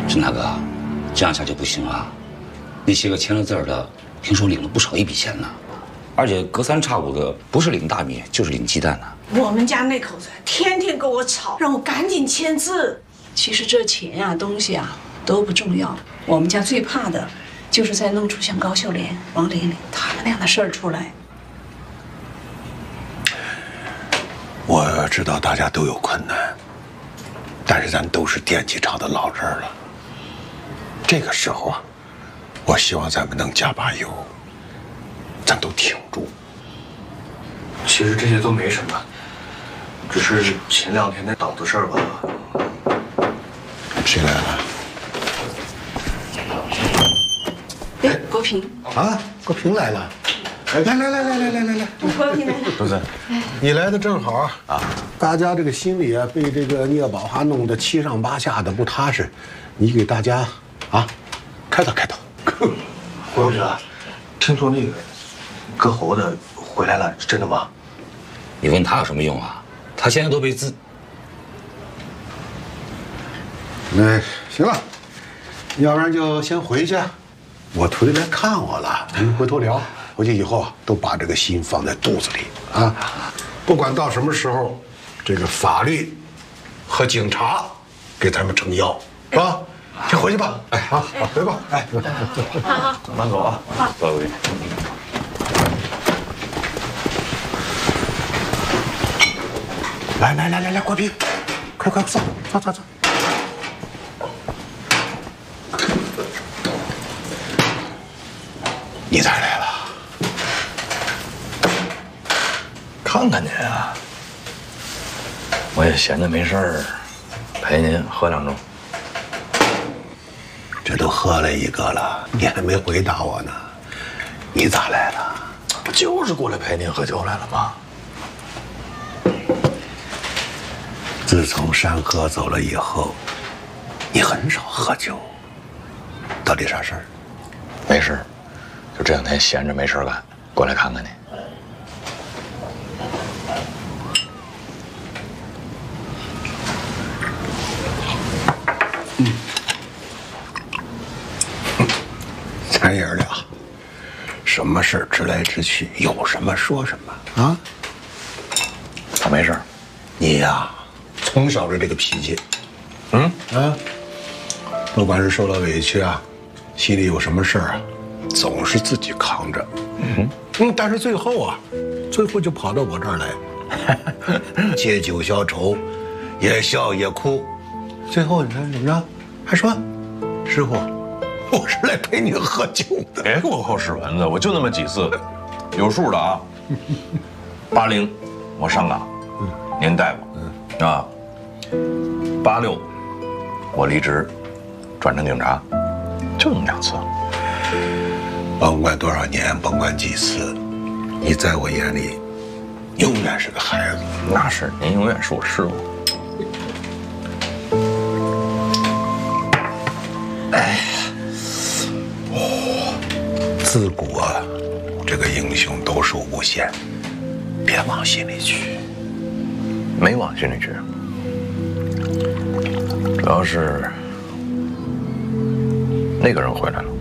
陈大哥，这样下去不行啊！那些个签了字的，听说领了不少一笔钱呢，而且隔三差五的，不是领大米就是领鸡蛋呢。 我们家那口子天天跟我吵，让我赶紧签字。其实这钱呀、东西啊都不重要，我们家最怕的，就是再弄出像高秀莲、王玲玲他们那样的事儿出来。 我知道大家都有困难，但是咱都是电器厂的老人了。这个时候啊，我希望咱们能加把油，咱都挺住。 其实这些都没什么，只是前2天那档子事儿吧。 谁来了？ 哎，国平啊，国平来了。来， 国平来了。 主子，你来的正好啊！大家这个心里啊，被这个聂宝华弄得七上八下的不踏实，你给大家啊开导开导。 国平啊，听说那个割喉的回来了，是真的吗？ 你问他有什么用啊？他现在都被自…… 那行了，要不然就先回去。我徒弟来看我了，咱们回头聊。回去以后啊，都把这个心放在肚子里啊，不管到什么时候，这个法律和警察给咱们撑腰，是吧？先回去吧。哎，好，回吧。哎， 好， 慢走啊。 走回去。 来，国平，快走。你咋来了？ 看看您啊，我也闲着没事儿，陪您喝2盅。 这都喝了一个了，你还没回答我呢。你咋来了？ 不就是过来陪您喝酒来了吗？ 自从山河走了以后，你很少喝酒，到底啥事儿？ 没事，就这2天闲着没事干，过来看看您。 咱爷儿俩，什么事儿直来直去，有什么说什么啊？ 我没事。 你呀，从小就这个脾气，不管是受了委屈啊，心里有什么事儿啊，总是自己扛着，但是最后就跑到我这儿来，借酒消愁，也笑也哭，最后你看怎么着，还说，师傅，我是来陪你喝酒的。 别给我扣屎盆子，我就那么几次，有数的啊。80，我上岗，您带我，啊。86，我离职，转成警察，就那么2次。 甭管多少年，甭管几次，你在我眼里，永远是个孩子。 那是，您永远是我师傅。 自古啊，这个英雄都说无限，别往心里去。 没往心里去，主要是那个人回来了。